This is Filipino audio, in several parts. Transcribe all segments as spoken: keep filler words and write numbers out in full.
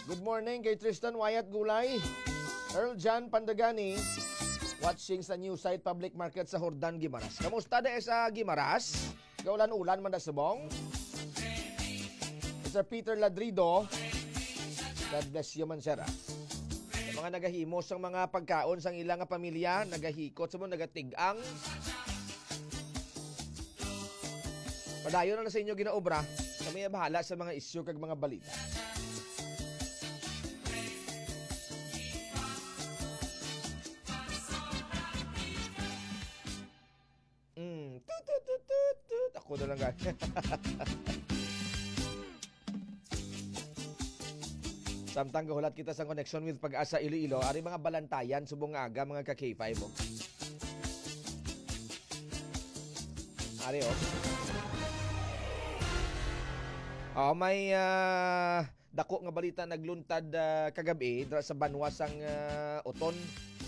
Good morning kay Tristan Wyatt Gulay. Earl John Pandagani, watching sa new site public market sa Hordan, Guimaras. Kamusta da sa Guimaras? Gaulan-ulan man da subong. Mister Peter Ladrido, God bless you man, sir. Sa mga nagahimos ang mga pagkaon sang ilang pamilya, nagahikot sa mga nagatigang. Padayon na, na sa inyo ginaobra. Kami bahala sa mga isyu kag mga balita. Mm, tut, tut, tut, tut, tut. Ako na lang gaya. Samtang gahulat kita sa connection with Pag-asa Iloilo, ari mga balantayan subong aga mga ka-K five mo. Ari oh. Oh, may uh, dako nga balita nagluntad uh, kagabi dra sa banwasang uh, Oton.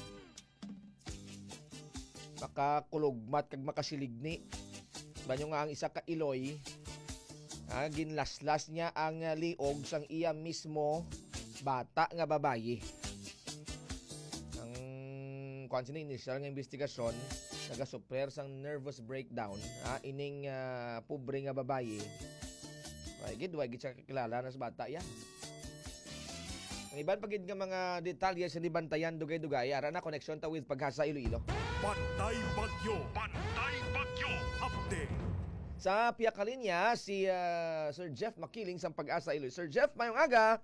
Makakulugmat kag makasiligni. Banyo nga ang isa ka Iloy, ah, ginlaslas niya ang uh, liog sang iya mismo bata nga babayi. Ang kung sino initial nga investigasyon, nagasuprer sang nervous breakdown, ah, ining uh, pobre nga babayi. Ay gid way gid siya kakilala na sa bata yan. Ang iban pagid nga mga detalye sa dibantayan dugay-dugay ara na connection ta with Pag-asa Iloilo. Pantay Bagyo, Pantay Bagyo update. Sa piyakalinya si uh, Sir Jeff Makiling sa Pag-asa Iloilo. Sir Jeff, mayong aga.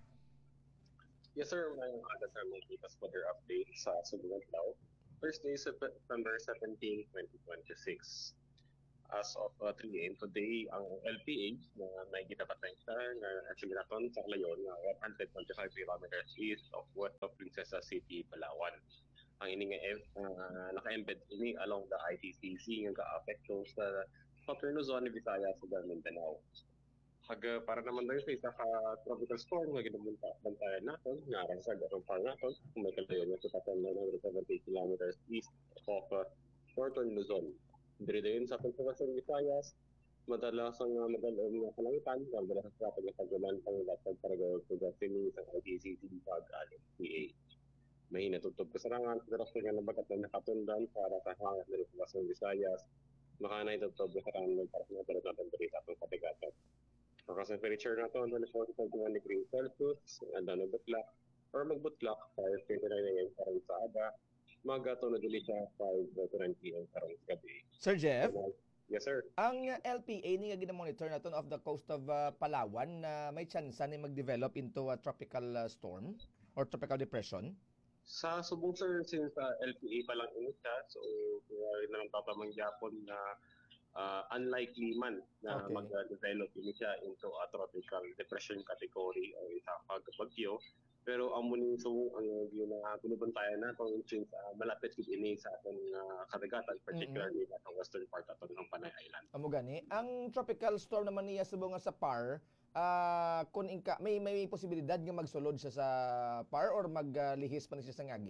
Yes sir, mayong aga sa mga kitas weather update sa Subugan Lao. Thursday, September seventeenth, twenty twenty-six. As of uh, three a m today, ang L P A na may gitapatay sa na siguraton sa Layon na one hundred twenty-five kilometers east of west of Princesa City, Palawan. Ang ini nga uh, naka-embed ini along the I T C C nga ka-apekto sa Southern Luzon, Visayas sa Mindanao. Haga para naman daw sa isa ka tropical storm nga ginamunta bantayan natin nga aron sa garong par natin kung may kalayon nga sa one hundred seventy kilometers east of uh, Northern Luzon. Dire din sa Pagkakasang Visayas, madalas ang uh, madalong nga kalangitan, madalas sa pagkakagulan pang latag para gawag sa Gasini sa I T C C pag-L P A. May natutog kasarangan, pero kung nga nabagat na nakatundan para sa hangat na Pagkakasang Visayas, makanay tutog kasarangan para sa natin natin berita itong katigatan. Ang kasang temperature na ito, ang twenty-one degrees Celsius, ang dano butlak, or magbutlak, five twenty-nine a m karang sa aga, magato na dili siya five twenty-nine p m karong gabi. Sir Jeff? Yes, sir. Ang L P A ni nga gina-monitor naton of the coast of uh, Palawan na uh, may chance ni mag-develop into a tropical uh, storm or tropical depression? Sa subong sir, since uh, L P A pa lang ino siya, so kaya na lang tatamang Japon na uh, unlikely man na okay. mag-develop ini siya into a tropical depression category o isa pagbagyo. Pero ang muning so ang yun na pinubantayan natin since uh, malapit gid ini sa atong uh, kadagatan, particularly mm-hmm. sa western part aton ng Panay Island. Amo gani, ang tropical storm naman niya subong sa P A R, uh, kun inka may may posibilidad nga magsulod siya sa P A R or maglihis uh, pa ni siya sa ngagi.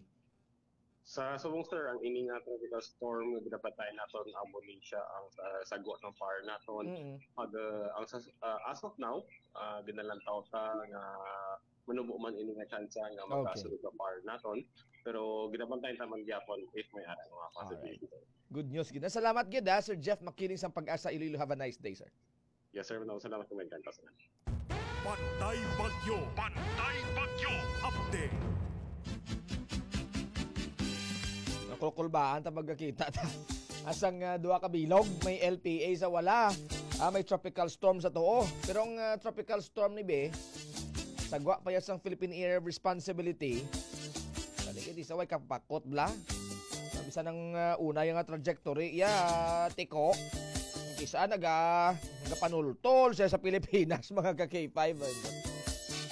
Sa subong sir, ang ini nga tropical storm nga gidapatay naton amo ni siya ang uh, sagwa ng P A R naton. Mm-hmm. Pag uh, ang uh, as of now, uh, ginalantaw ta nga manubo man ini nga chance nga magkasulod okay. sa P A R naton, pero ginabantayan taman gyapon if may ara nga possibility. Right. Good news gid. Salamat gid ha, Sir Jeff Makiling sa Pag-asa Iloilo. Have a nice day, sir. Yes sir, no, salamat kung may kantas na. Pantay Bagyo, Pantay Bagyo update. Nakulkulbaan ta magkakita ta. Asang uh, duha ka bilog, may L P A sa wala. Ah, may tropical storm sa tuo. Pero ang uh, tropical storm ni be sagwa pa yasang Philippine Air Responsibility. Taligid isa way kapakot bla. Bisa ng uh, una yung trajectory ya tiko. Kisa naga naga panultol siya sa Pilipinas mga ka-K five.